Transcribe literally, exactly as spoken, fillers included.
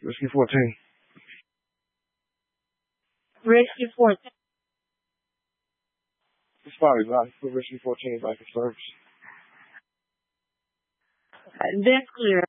Whiskey fourteen. Whiskey fourteen. It's probably not. Put Whiskey fourteen back in service. That's clear.